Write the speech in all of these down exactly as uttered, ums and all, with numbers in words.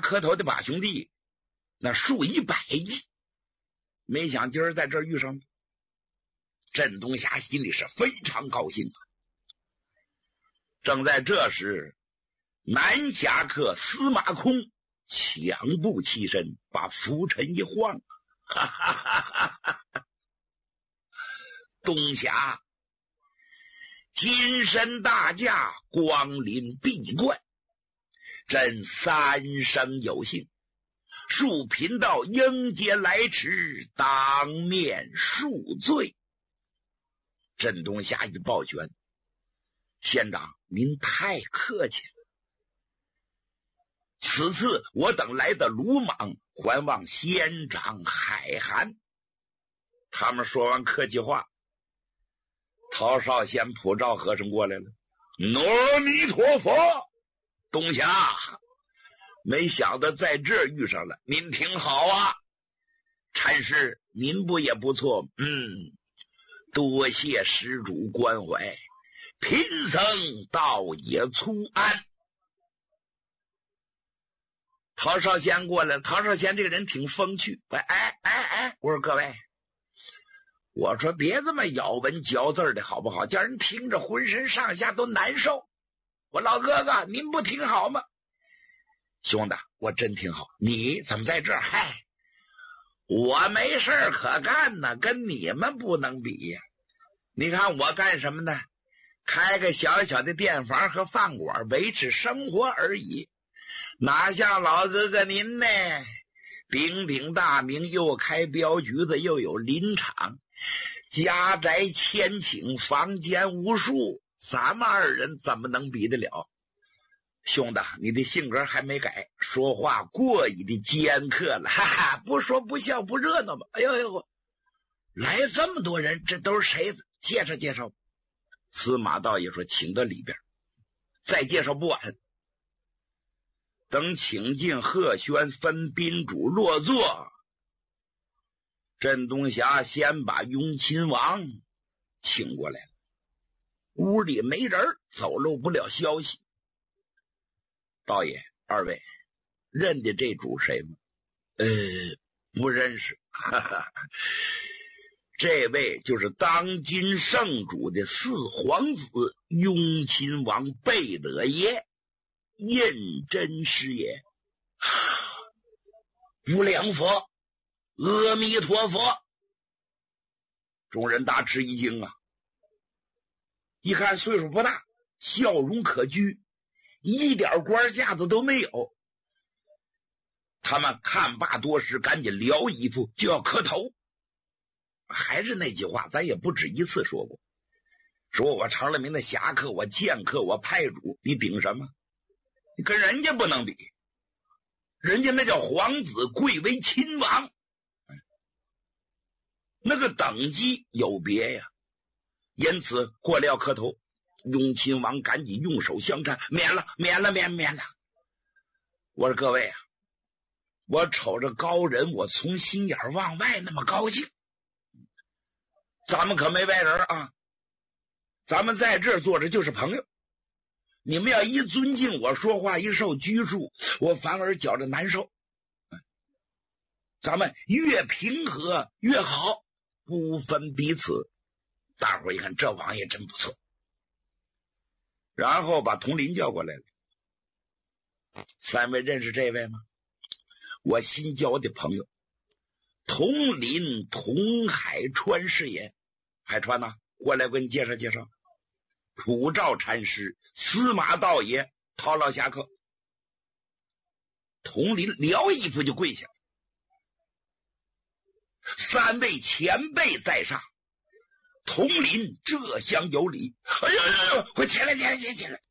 磕头的八兄弟那数以百计，没想今儿在这儿遇上了。镇东霞心里是非常高兴。正在这时，南侠客司马空抢步起身，把拂尘一晃，哈哈哈哈哈哈！东侠金身大驾，光临闭关，朕三生有幸，恕贫道应节来迟，当面恕罪。镇东侠一抱拳，县长您太客气了，此次我等来的鲁莽，还望县长海涵。他们说完客气话，陶少先普照和尚过来了。阿弥陀佛，东侠，没想到在这儿遇上了，您挺好啊。禅师您不也不错，嗯，多谢施主关怀，贫僧倒也粗安。陶少先过来，陶少先这个人挺风趣，哎哎哎哎，我说各位，我说别这么咬文嚼字的好不好，叫人听着浑身上下都难受。我老哥哥您不挺好吗？兄弟我真挺好，你怎么在这儿？嗨，我没事可干呢，跟你们不能比呀。你看我干什么呢？开个小小的店房和饭馆，维持生活而已，哪像老哥哥您呢，鼎鼎大名，又开镖局子，又有林场，家宅千顷，房间无数，咱们二人怎么能比得了？兄弟你的性格还没改，说话过于的尖刻了，哈哈，不说不笑不热闹吧？哎呦呦，来这么多人，这都是谁？介绍介绍。司马道爷说请到里边，再介绍不晚。等请进贺宣分宾主落座，镇东霞先把雍亲王请过来了。屋里没人，走漏不了消息。道爷二位认得这主谁吗？呃，不认识。哈哈，这位就是当今圣主的四皇子雍亲王贝勒爷，胤禛师爷。无量佛，阿弥陀佛！众人大吃一惊啊！一看岁数不大，笑容可掬，一点官架子都没有。他们看罢多时，赶紧撩衣服就要磕头。还是那句话，咱也不止一次说过，说我成了名的侠客，我剑客，我派主，你顶什么？你跟人家不能比，人家那叫皇子，贵为亲王，那个等级有别呀。因此过了要磕头，雍亲王赶紧用手相搀，免了免了免免了。我说各位啊，我瞅着高人，我从心眼往外那么高兴，咱们可没外人啊，咱们在这儿坐着就是朋友。你们要一尊敬我，说话一受拘束，我反而觉着难受。咱们越平和越好，不分彼此。大伙儿一看这王爷真不错，然后把童林叫过来了。三位认识这位吗？我新交的朋友，童林童海川师爷。海川呐，过来给你介绍介绍。普照禅师，司马道爷，陶老侠客。童林撩衣服就跪下，三位前辈在上，童林这厢有礼。哎呦呦呦，快起来起来起来起来！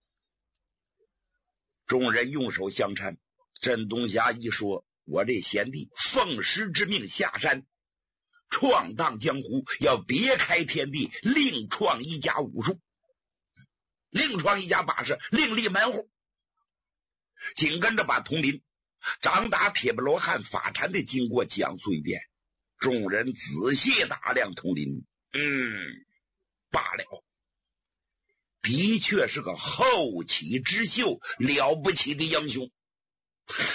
众人用手相搀。镇东霞一说，我这贤弟奉师之命下山，闯荡江湖，要别开天地，另创一家武术，另创一家把式，另立门户。紧跟着把童林掌打铁布罗汉法禅的经过讲述一遍。众人仔细打量童林，嗯，罢了，的确是个后起之秀，了不起的英雄。